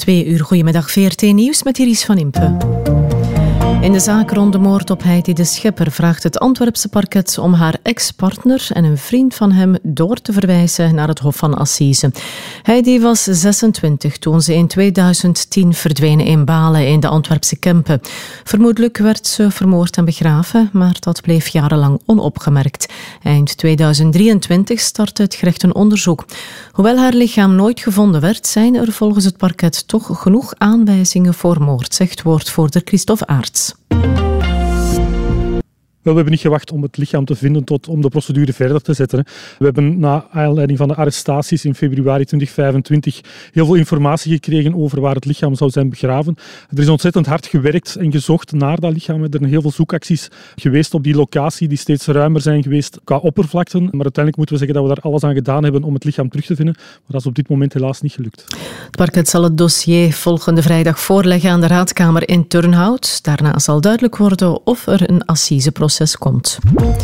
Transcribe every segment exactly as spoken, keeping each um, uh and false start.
Twee uur. Goedemiddag, V R T Nieuws met Iris van Impe. In de zaak rond de moord op Heidi de Schepper vraagt het Antwerpse parket om haar ex-partner en een vriend van hem door te verwijzen naar het Hof van Assise. Heidi was zesentwintig toen ze in tweeduizend tien verdween in Balen in de Antwerpse Kempen. Vermoedelijk werd ze vermoord en begraven, maar dat bleef jarenlang onopgemerkt. Eind tweeduizend drieëntwintig startte het gerecht een onderzoek. Hoewel haar lichaam nooit gevonden werd, zijn er volgens het parket toch genoeg aanwijzingen voor moord, zegt woordvoerder Christophe Aerts. Wel, we hebben niet gewacht om het lichaam te vinden tot om de procedure verder te zetten. We hebben na aanleiding van de arrestaties in februari tweeduizend vijfentwintig heel veel informatie gekregen over waar het lichaam zou zijn begraven. Er is ontzettend hard gewerkt en gezocht naar dat lichaam. Er zijn heel veel zoekacties geweest op die locatie die steeds ruimer zijn geweest qua oppervlakten. Maar uiteindelijk moeten we zeggen dat we daar alles aan gedaan hebben om het lichaam terug te vinden. Maar dat is op dit moment helaas niet gelukt. Het parket zal het dossier volgende vrijdag voorleggen aan de Raadkamer in Turnhout. Daarna zal duidelijk worden of er een assiseproces komt.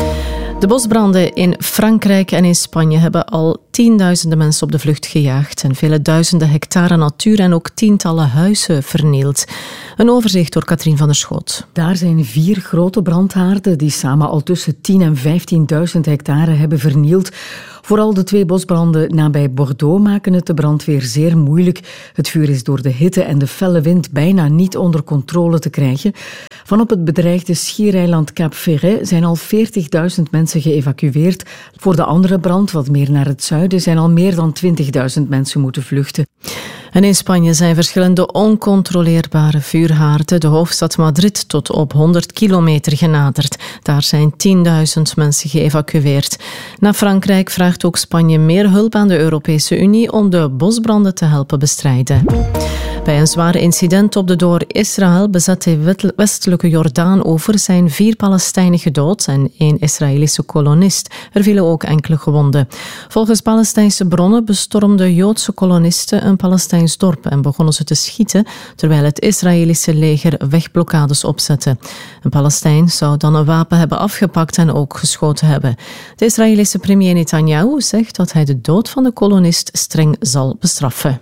De bosbranden in Frankrijk en in Spanje hebben al tienduizenden mensen op de vlucht gejaagd en vele duizenden hectare natuur en ook tientallen huizen vernield. Een overzicht door Katrien van der Schoot. Daar zijn vier grote brandhaarden die samen al tussen tien en vijftienduizend hectare hebben vernield. Vooral de twee bosbranden nabij Bordeaux maken het de brandweer zeer moeilijk. Het vuur is door de hitte en de felle wind bijna niet onder controle te krijgen. Van op het bedreigde schiereiland Cap Ferret zijn al veertigduizend mensen geëvacueerd. Voor de andere brand, wat meer naar het zuiden, zijn al meer dan twintigduizend mensen moeten vluchten. En in Spanje zijn verschillende oncontroleerbare vuurhaarden de hoofdstad Madrid tot op honderd kilometer genaderd. Daar zijn tienduizend mensen geëvacueerd. Na Frankrijk vraagt ook Spanje meer hulp aan de Europese Unie om de bosbranden te helpen bestrijden. Bij een zwaar incident op de door Israël bezette westelijke Jordaan-oever zijn vier Palestijnen gedood en één Israëlische kolonist. Er vielen ook enkele gewonden. Volgens Palestijnse bronnen bestormden Joodse kolonisten een Palestijns dorp en begonnen ze te schieten terwijl het Israëlische leger wegblokkades opzette. Een Palestijn zou dan een wapen hebben afgepakt en ook geschoten hebben. De Israëlische premier Netanyahu zegt dat hij de dood van de kolonist streng zal bestraffen.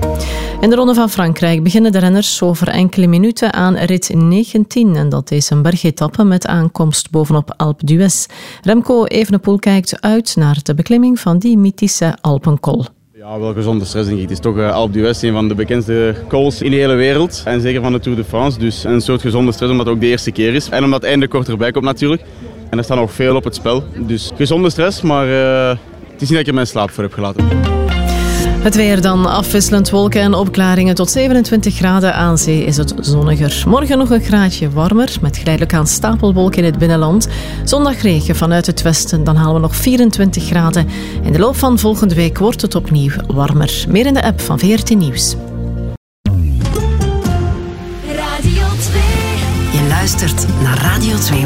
In de Ronde van Frankrijk beginnen de renners over enkele minuten aan rit negentien. En dat is een bergetappe met aankomst bovenop Alpe d'Huez. Remco Evenepoel kijkt uit naar de beklimming van die mythische Alpenkol. Ja, wel gezonde stress denk ik. Het is toch uh, Alpe d'Huez, een van de bekendste cols in de hele wereld. En zeker van de Tour de France. Dus een soort gezonde stress omdat het ook de eerste keer is. En omdat het einde kort erbij komt natuurlijk. En er staat nog veel op het spel. Dus gezonde stress, maar uh, het is niet dat ik er mijn slaap voor heb gelaten. Het weer dan, afwisselend wolken en opklaringen tot zevenentwintig graden. Aan zee is het zonniger. Morgen nog een graadje warmer, met geleidelijk aan stapelwolken in het binnenland. Zondag regen vanuit het westen, dan halen we nog vierentwintig graden. In de loop van volgende week wordt het opnieuw warmer. Meer in de app van V R T Nieuws. Radio twee. Je luistert naar Radio twee.